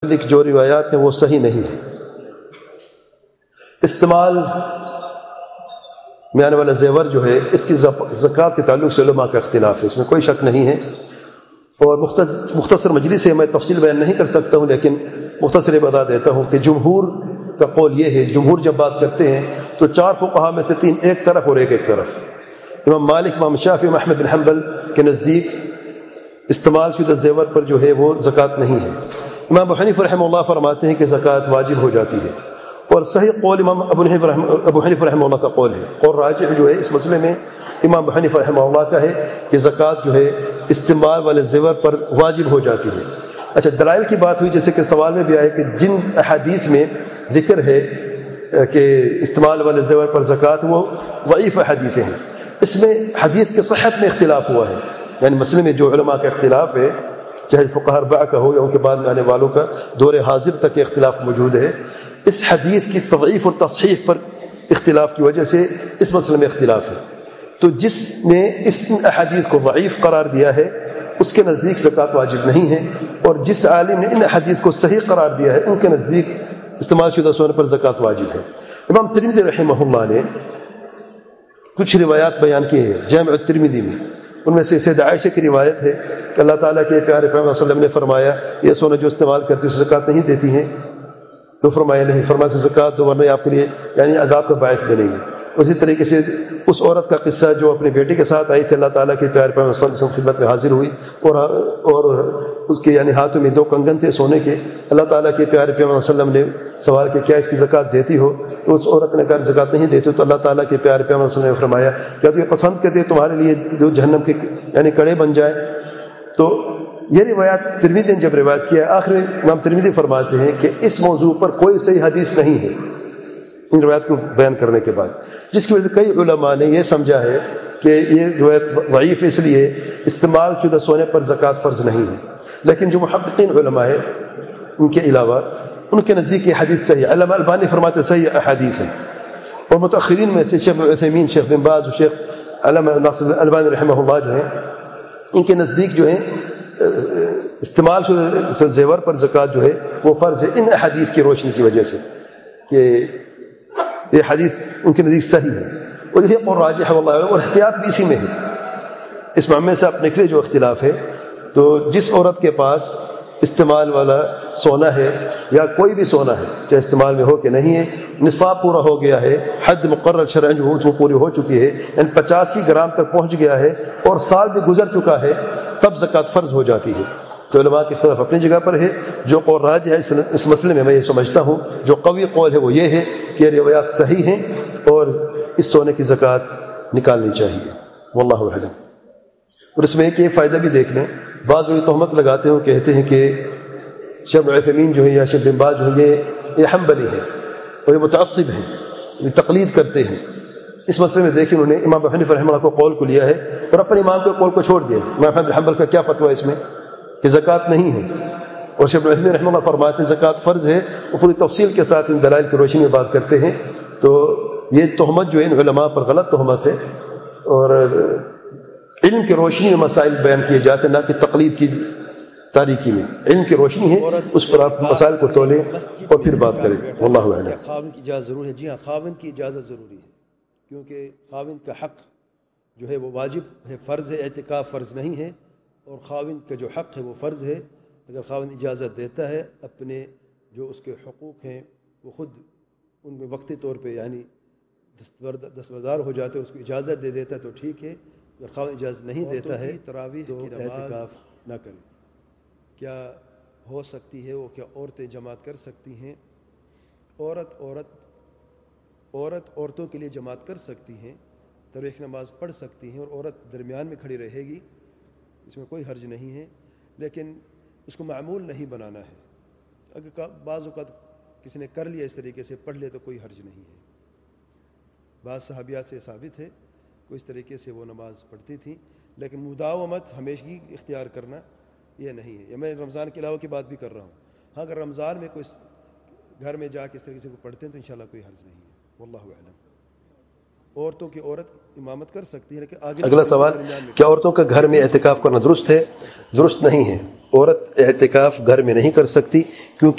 متعلق جو روایات ہیں وہ صحیح نہیں ہیں۔ استعمال میں آنے والا زیور جو ہے اس کی زکوٰۃ کے تعلق سے علماء کا اختلاف ہے، اس میں کوئی شک نہیں ہے، اور مختصر مجلس سے میں تفصیل بیان نہیں کر سکتا ہوں، لیکن مختصر بتا دیتا ہوں کہ جمہور کا قول یہ ہے، جمہور جب بات کرتے ہیں تو 4 فقہا میں سے 3 ایک طرف اور ایک طرف۔ امام مالک، امام شافعی، امام احمد بن حنبل کے نزدیک استعمال شدہ زیور پر جو ہے وہ زکوٰۃ نہیں ہے۔ امام ابو حنیفہ رحمہ اللہ فرماتے ہیں کہ زکوٰۃ واجب ہو جاتی ہے، اور صحیح قول امام ابو حنیفہ رحمہ اللہ کا قول ہے، اور راجح جو ہے اس مسئلے میں امام ابو حنیفہ رحمہ اللہ کا ہے کہ زکوٰۃ جو ہے استعمال والے زیور پر واجب ہو جاتی ہے۔ اچھا، دلائل کی بات ہوئی، جیسے کہ سوال میں بھی آئے کہ جن احادیث میں ذکر ہے کہ استعمال والے زیور پر زکوٰۃ وہ ضعیف حدیثیں ہیں، اس میں حدیث کے صحت میں اختلاف ہوا ہے، یعنی مسئلے میں جو علماء کا اختلاف ہے، چاہے فقہاء اربعہ کا ہو یا ان کے بعد میں آنے والوں کا، دور حاضر تک کے اختلاف موجود ہے۔ اس حدیث کی تضعیف اور تصحیح پر اختلاف کی وجہ سے اس مسئلے میں اختلاف ہے۔ تو جس نے اس احادیث کو ضعیف قرار دیا ہے اس کے نزدیک زکوٰۃ واجب نہیں ہے، اور جس عالم نے ان احادیث کو صحیح قرار دیا ہے ان کے نزدیک استعمال شدہ سونے پر زکوٰۃ واجب ہے۔ امام ترمذی رحمہ اللہ نے کچھ روایات بیان کی ہیں جامع الترمذی میں، ان میں سے سید عائشہ کی روایت ہے کہ اللہ تعالیٰ کے پیارے پیغمبر صلی اللہ علیہ وسلم نے فرمایا یہ سونا جو استعمال کرتی ہے اسے زکوٰۃ نہیں دیتی ہیں، تو فرمایا نہیں، فرمایا زکوٰۃ دو ورنہ آپ کے لیے یعنی عذاب کا باعث بنے گی۔ اسی طریقے سے اس عورت کا قصہ جو اپنی بیٹی کے ساتھ آئی تھی، اللہ تعالیٰ کے پیارے پیغمبر صلی اللہ علیہ وسلم کی خدمت میں حاضر ہوئی، اور اس کے یعنی ہاتھوں میں 2 کنگن تھے سونے کے۔ اللہ تعالیٰ کے پیارے پیغمبر صلی اللہ علیہ وسلم نے سوال کیا اس کی زکوٰۃ دیتی ہو؟ تو اس عورت نے کہا زکوٰۃ نہیں دیتی، تو اللہ تعالیٰ کے پیارے پیغمبر صلی اللہ علیہ وسلم نے فرمایا کیا تو یہ پسند کرتے تمہارے لیے جو جہنم کے یعنی کڑے بن جائے؟ تو یہ روایات ترمذی نے جب روایت کیا، آخر امام ترمذی فرماتے ہیں کہ اس موضوع پر کوئی صحیح حدیث نہیں ہے ان روایات کو بیان کرنے کے بعد، جس کی وجہ سے کئی علماء نے یہ سمجھا ہے کہ یہ روایت ضعیف اس لیے استعمال شدہ سونے پر زکوٰۃ فرض نہیں ہے۔ لیکن جو محققین علماء ہیں ان کے علاوہ ان کے نزدیک یہ حدیث صحیح ہے، علامہ البانی فرماتے صحیح احادیث ہیں، اور متأخرین میں سے شیخ عثیمین، شیخ بن باز اور شیخ علامہ ناصر البانی رحمہ اللہ جو ہیں، ان کے نزدیک جو ہیں استعمال شدہ زیور پر زکوٰۃ جو ہے وہ فرض ہے ان احادیث کی روشنی کی وجہ سے کہ یہ حدیث ان کے نزدیک صحیح ہے، اور یہ قول راجح ہے واللہ اعلم، اور احتیاط بھی اسی میں ہے۔ اس معاملے سے آپ نکلے جو اختلاف ہے، تو جس عورت کے پاس استعمال والا سونا ہے یا کوئی بھی سونا ہے چاہے استعمال میں ہو کہ نہیں ہے، نصاب پورا ہو گیا ہے، حد مقرر شرعاً جو وہ پوری ہو چکی ہے، یعنی 85 گرام تک پہنچ گیا ہے اور سال بھی گزر چکا ہے، تب زکوٰۃ فرض ہو جاتی ہے۔ تو علماء کی طرف اپنی جگہ پر ہے، جو قول راجح ہے اس مسئلے میں یہ سمجھتا ہوں جو قوی قول ہے وہ یہ ہے کہ یہ روایات صحیح ہیں اور اس سونے کی زکوٰۃ نکالنی چاہیے، واللہ اعلم۔ اور اس میں ایک یہ فائدہ بھی دیکھ لیں، بعض لوگ تہمت لگاتے ہیں، کہتے ہیں کہ شیخ عثیمین جو ہیں یا شیخ بن باز جو ہیں یہ حنبلی ہیں اور یہ متعصب ہیں، یہ تقلید کرتے ہیں۔ اس مسئلے میں دیکھیں انہوں نے امام ابو حنیفہ رحمہ اللہ کو قول کو لیا ہے اور اپنے امام کے قول کو چھوڑ دیا۔ امام احمد بن حنبل کا کیا فتویٰ اس میں کہ زکوٰۃ نہیں ہے، اور شیخ عثیمین رحمہ اللہ فرماتے ہیں زکوٰۃ فرض ہے، وہ پوری تفصیل کے ساتھ ان دلائل کی روشنی میں بات کرتے ہیں۔ تو یہ تہمت جو ہے ان علماء پر غلط تہمت ہے، اور علم کی روشنی میں مسائل بیان کیے جاتے ہیں، نہ کہ تقلید کی تاریکی میں۔ علم کی روشنی ہے، اس پر آپ مسائل کو تولیں اور پھر بات کریں، واللہ اعلم۔ خاوند کی اجازت ضروری ہے؟ جی ہاں، خاوند کی اجازت ضروری ہے، کیونکہ خاوند کا حق جو ہے وہ واجب ہے، فرض ہے، اعتکاف فرض نہیں ہے، اور خاوند کا جو حق ہے وہ فرض ہے۔ اگر خاوند اجازت دیتا ہے، اپنے جو اس کے حقوق ہیں وہ خود ان میں وقتی طور پہ یعنی دستبردار ہو جاتے ہیں، اس کو اجازت دے دیتا ہے تو ٹھیک ہے۔ اگر خاوند اجازت نہیں دیتا ہے تراویح کی نماز اعتکاف نہ کریں۔ کیا ہو سکتی ہے وہ کیا عورتیں جماعت کر سکتی ہیں؟ عورتوں کے لیے جماعت کر سکتی ہیں، تراویح نماز پڑھ سکتی ہیں، اور عورت درمیان میں کھڑی رہے گی، اس میں کوئی حرج نہیں ہے، لیکن اس کو معمول نہیں بنانا ہے۔ اگر بعض اوقات کسی نے کر لیا اس طریقے سے پڑھ لے تو کوئی حرج نہیں ہے۔ بعض صحابیات سے ثابت ہے کوئی اس طریقے سے وہ نماز پڑھتی تھیں، لیکن مداومت ہمیشگی اختیار کرنا یہ نہیں ہے۔ یہ میں رمضان کے علاوہ کی بات بھی کر رہا ہوں۔ ہاں، اگر رمضان میں کوئی گھر میں جا کے اس طریقے سے پڑھتے ہیں تو انشاءاللہ کوئی حرج نہیں ہے، واللہ اعلم۔ عورتوں کی عورت امامت کر سکتی ہے، لیکن اگلا سوال، کیا عورتوں کا گھر میں اعتکاف کرنا درست ہے؟ درست نہیں ہے، عورت اعتکاف گھر میں نہیں کر سکتی، کیونکہ